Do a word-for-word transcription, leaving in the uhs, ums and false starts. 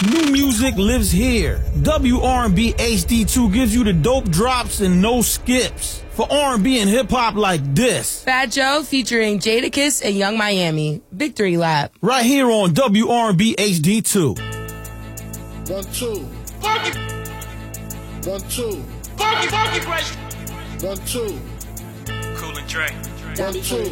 New music lives here. W R and B H D two gives you the dope drops and no skips. For R and B and hip-hop like this. Fat Joe featuring Jadakiss and Young Miami. Victory Lap. Right here on W R and B H D two. One, two. Funky. One, two. Funky, funky, fresh. One, two. Cool and Dre. One, two.